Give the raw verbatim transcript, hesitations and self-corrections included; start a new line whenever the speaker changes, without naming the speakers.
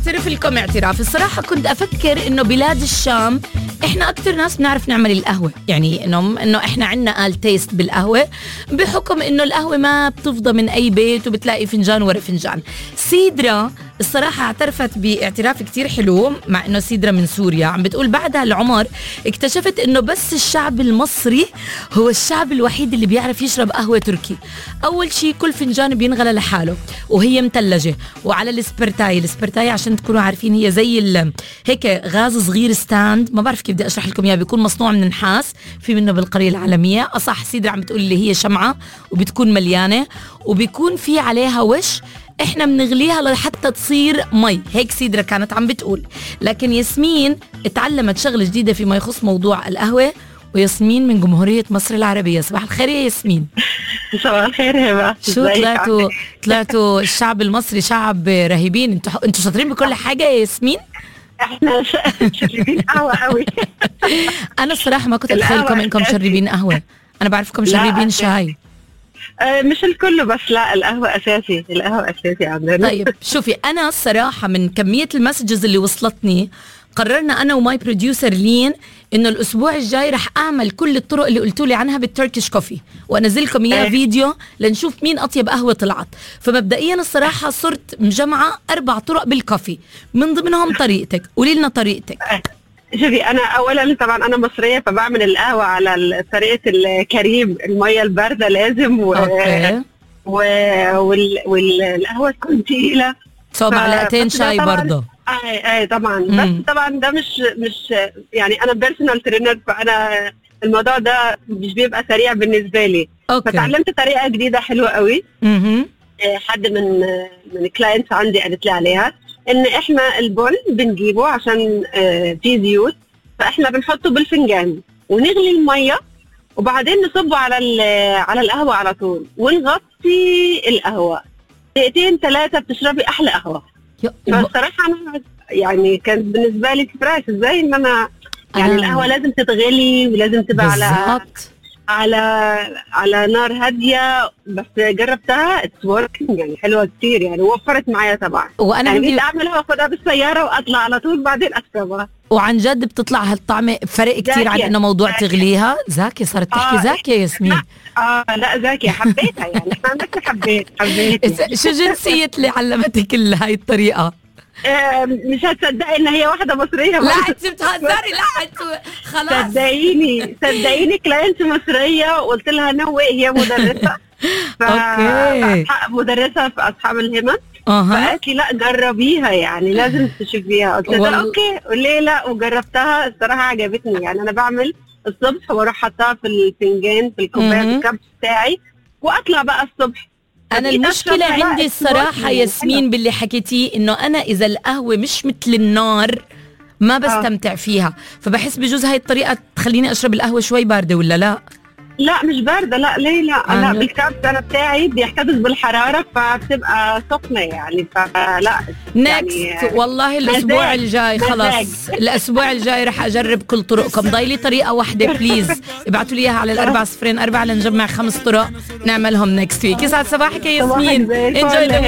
اعترف لكم اعتراف. الصراحة كنت أفكر إنه بلاد الشام إحنا أكتر ناس بنعرف نعمل القهوة، يعني إنه إنه إحنا عنا آل تيست بالقهوة، بحكم إنه القهوة ما بتفضى من أي بيت وبتلاقي فنجان ورا فنجان. سيدرا الصراحة اعترفت باعتراف كتير حلو، مع إنه سيدرا من سوريا، عم بتقول بعدها العمر اكتشفت إنه بس الشعب المصري هو الشعب الوحيد اللي بيعرف يشرب قهوة تركي. أول شيء كل فنجان بينغلى لحاله وهي متلجة وعلى الاسبرتاي. الاسبرتاي عشان تكونوا عارفين هي زي هيك غاز صغير ستاند، ما بعرف كيف بدي أشرح لكم إياه، بيكون مصنوع من نحاس، في منه بالقرية العالمية. أصح سيدرا عم بتقول اللي هي شمعة وبتكون مليانة وبيكون في عليها وش احنا بنغليها لحتى تصير مي، هيك سيدرا كانت عم بتقول. لكن ياسمين اتعلمت شغلة جديدة فيما يخص موضوع القهوة، وياسمين من جمهورية مصر العربية. صباح الخير يا ياسمين.
صباح الخير هبة.
شو طلعتوا طلعتوا الشعب المصري شعب رهيبين، انتوا انتوا شاطرين بكل حاجة يا ياسمين.
احنا شاربين قهوة قوي.
انا الصراحة ما كنت اتخيلكم انكم شاربين قهوة، انا بعرفكم شاربين شاي.
آه مش الكل، بس لا القهوة أساسي، القهوة أساسي عندنا.
طيب شوفي، أنا الصراحة من كمية المسجز اللي وصلتني قررنا أنا وماي بروديوسر لين إنه الأسبوع الجاي رح أعمل كل الطرق اللي قلتولي عنها بالتركيش كوفي وأنزلكم إياه
أه.
فيديو لنشوف مين أطيب قهوة طلعت. فمبدئيا الصراحة صرت مجمعة أربع طرق بالكوفي، من ضمنهم طريقتك. قولي لنا طريقتك.
أه. شوفي انا اولا طبعا انا مصريه، فبعمل القهوه على طريقه الكريم، الميه البارده لازم و... و... وال... والقهوه تكون تقيله،
سو معلقتين شاي برضه.
اي اي طبعا. مم. بس طبعا ده مش مش يعني انا بيرسونال ترينر، فانا الموضوع ده مش بيبقى سريع بالنسبه لي. أوكي. فتعلمت طريقه جديده حلوه قوي. اها حد من من الكلاينتس عندي قالت لي عليها، ان احنا البن بنجيبه عشان آه فيه زيوت، فاحنا بنحطه بالفنجان ونغلي الميه وبعدين نصبه على على القهوه على طول ونغطي القهوه دقيقتين ثلاثه، بتشربي احلى قهوه. فالصراحه انا يعني كانت بالنسبه لي سبرايز ازاي ان انا يعني آه. القهوه لازم تتغلي ولازم تبقى على على على نار هاديه، بس جربتها اتس وركينج يعني حلوه كتير، يعني وفرت معايا طبعا.
وانا
يعني بدي اعملها واخدها بالسياره واطلع على طول بعدين اشربها،
وعن جد بتطلع هالطعم فرق كتير عن انه موضوع زاكية. تغليها زاكي صارت تحكي آه زاكي يا ياسمين.
اه لا زاكي حبيتها يعني احنا بس حبيت حبيت
يعني. شو جنسيه اللي علمتك هاي الطريقه؟
آه مش هتصدقي ان هي واحده مصريه.
لا انت بتهزري. لا انت خلاص
صدقيني صدقيني كلاينت مصريه وقلت لها نو هي مدرسه.
اوكي
مدرسه في اصحاب الهمم.
أه.
فقالت لي لا جربيها يعني لازم تشوفيها. قلت لها اوكي وليه لا، وجربتها الصراحه عجبتني. يعني انا بعمل الصبح واروح حطها في الفنجان في الكوبايه الكب بتاعي واطلع بقى الصبح.
أنا المشكلة عندي الصراحة ياسمين باللي حكيتيه، إنه أنا إذا القهوة مش مثل النار ما بستمتع فيها، فبحس بجوز هاي الطريقة تخليني أشرب القهوة شوي باردة ولا لا؟
لا مش باردة، لا ليه لا. أنا بالكاب أنا بتاعي بيحتفظ بالحرارة فبتبقى سخنة يعني، فلا
نكست يعني والله الأسبوع الجاي خلاص الأسبوع الجاي رح أجرب كل طرقكم. ضايلي طريقة واحدة بليز، ابعتوا لي إياها على الأربعة صفرين أربعة لنجمع خمس طرق نعملهم نكست ويك. يسعد صباحك يا ياسمين.